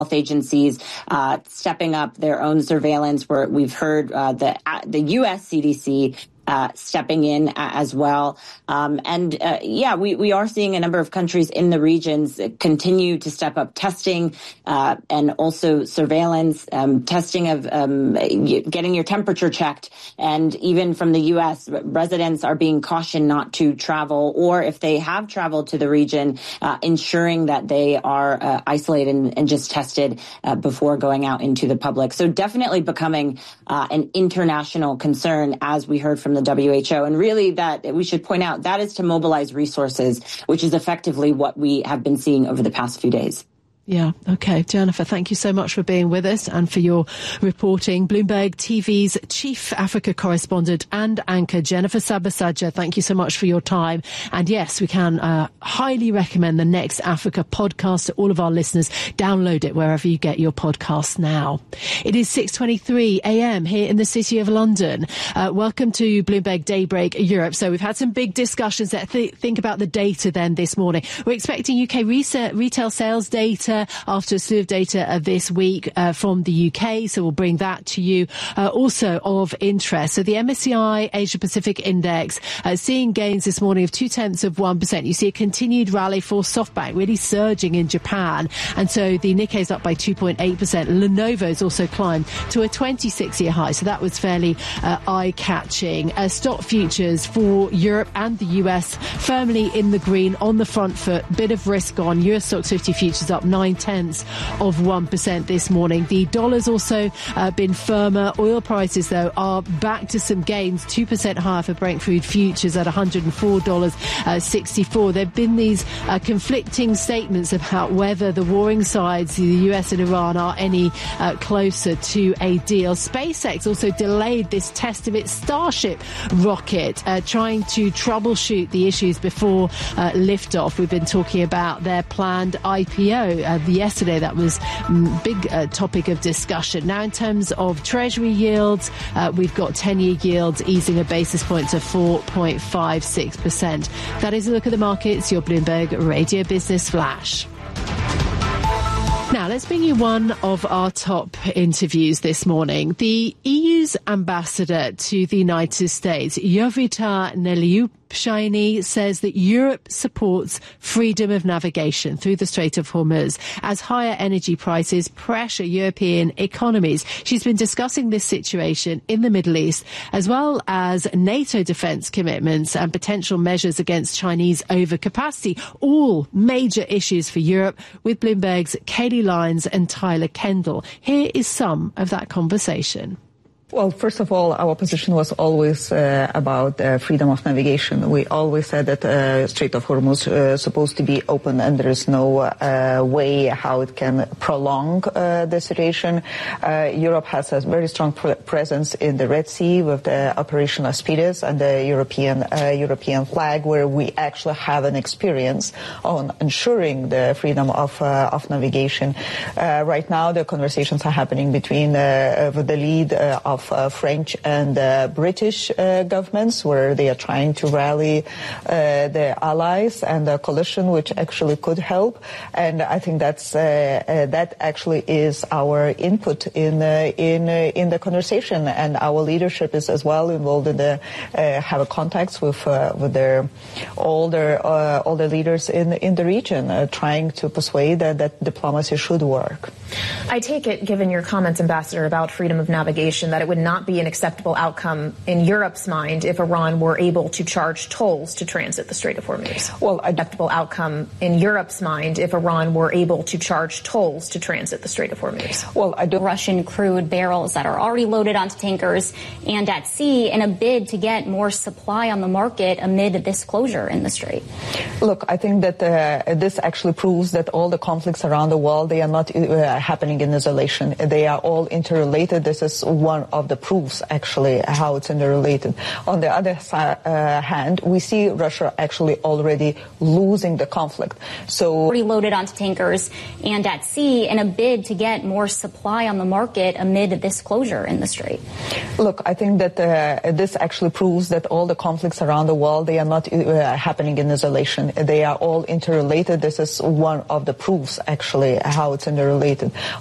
agencies stepping up their own surveillance. Where we've heard the U.S. CDC stepping in as well. We are seeing a number of countries in the regions continue to step up testing and also surveillance, testing of getting your temperature checked. And even from the U.S., residents are being cautioned not to travel, or if they have traveled to the region, ensuring that they are isolated and just tested before going out into the public. So definitely becoming an international concern, as we heard from the WHO. And really that we should point out that is to mobilize resources, which is effectively what we have been seeing over the past few days. Yeah. Okay. Jennifer, thank you so much for being with us and for your reporting. Bloomberg TV's chief Africa correspondent and anchor, Jennifer Sabasajja, thank you so much for your time. And yes, we can highly recommend the Next Africa podcast to all of our listeners. Download it wherever you get your podcasts now. It is 6:23 a.m. here in the City of London. Welcome to Bloomberg Daybreak Europe. So we've had some big discussions. Think about the data then this morning. We're expecting UK retail sales data after a slew of data this week from the UK, so we'll bring that to you. Also of interest, so the MSCI Asia Pacific Index seeing gains this morning of 0.2%. You see a continued rally for SoftBank, really surging in Japan, and so the Nikkei is up by 2.8%. Lenovo's also climbed to a 26-year high, so that was fairly eye-catching. Stock futures for Europe and the US firmly in the green, on the front foot, bit of risk on. US Stoxx 50 futures up 0.9% this morning. The dollar's also been firmer. Oil prices, though, are back to some gains, 2% higher for Brent crude futures at $104.64. There have been these conflicting statements about whether the warring sides, the US and Iran, are any closer to a deal. SpaceX also delayed this test of its Starship rocket, trying to troubleshoot the issues before liftoff. We've been talking about their planned IPO yesterday. That was big topic of discussion. Now, in terms of Treasury yields, we've got 10-year yields easing a basis point to 4.56%. That is a look at the markets, your Bloomberg Radio Business Flash. Now, let's bring you one of our top interviews this morning. The EU's ambassador to the United States, Jovita Neliupshiny, says that Europe supports freedom of navigation through the Strait of Hormuz as higher energy prices pressure European economies. She's been discussing this situation in the Middle East, as well as NATO defense commitments and potential measures against Chinese overcapacity, all major issues for Europe, with Bloomberg's Katie Lyons and Tyler Kendall. Here is some of that conversation. Well, first of all, our position was always about freedom of navigation. We always said that Strait of Hormuz is supposed to be open, and there is no way how it can prolong the situation. Europe has a very strong presence in the Red Sea with the Operation Aspides and the European flag, where we actually have an experience on ensuring the freedom of navigation. Right now, the conversations are happening between with the lead of French and British governments, where they are trying to rally their allies and a coalition which actually could help. And I think that actually is our input in the conversation. And our leadership is as well involved in have contacts with all the leaders in the region, trying to persuade that diplomacy should work. I take it, given your comments, Ambassador, about freedom of navigation, that it would not be an acceptable outcome in Europe's mind if Iran were able to charge tolls to transit the Strait of Hormuz. Well, acceptable outcome in Europe's mind if Iran were able to charge tolls to transit the Strait of Hormuz. Well, I don't. Russian crude barrels that are already loaded onto tankers and at sea in a bid to get more supply on the market amid this closure in the Strait. Look, I think that this actually proves that all the conflicts around the world, they are not happening in isolation. They are all interrelated. This is one of the proofs, actually, how it's interrelated. On the other hand, we see Russia actually already losing the conflict. So already loaded onto tankers and at sea in a bid to get more supply on the market amid this closure in the strait. Look, I think that this actually proves that all the conflicts around the world, they are not happening in isolation. They are all interrelated. This is one of the proofs, actually, how it's interrelated.